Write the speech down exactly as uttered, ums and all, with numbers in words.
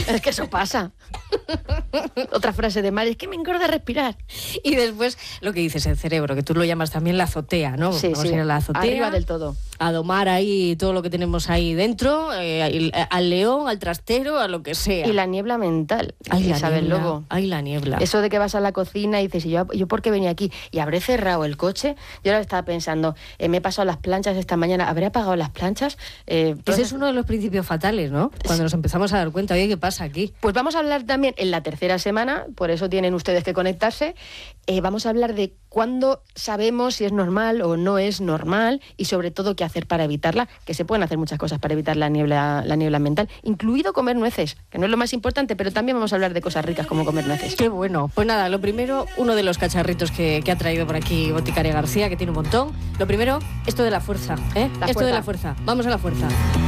Es que eso pasa. Otra frase de Mari, es que me engorda respirar. Y después, lo que dices, el cerebro, que tú lo llamas también la azotea, ¿no? Sí, Vamos sí, a ir a la azotea, arriba del todo. A domar ahí todo lo que tenemos ahí dentro, eh, al león, al trastero, a lo que sea. Y la niebla mental, ay, Isabel la niebla, Lobo. Ay, la niebla. Eso de que vas a la cocina y dices, ¿y yo, yo por qué venía aquí? Y habré cerrado el coche. Yo ahora estaba pensando, eh, me he pasado las planchas esta mañana, ¿habré apagado las planchas? Eh, Ese es uno de los principios fatales, ¿no? Cuando nos empezamos a dar cuenta, oye, ¿qué pasa aquí? Pues vamos a hablar también en la tercera semana, por eso tienen ustedes que conectarse, eh, vamos a hablar de cuándo sabemos si es normal o no es normal y sobre todo qué hacer para evitarla, que se pueden hacer muchas cosas para evitar la niebla, la niebla mental, incluido comer nueces, que no es lo más importante, pero también vamos a hablar de cosas ricas como comer nueces. Qué bueno. Pues nada, lo primero, uno de los cacharritos que, que ha traído por aquí Boticaria García, que tiene un montón. Lo primero, esto de la fuerza, ¿eh? La esto fuerza. de la fuerza. Vamos a la fuerza.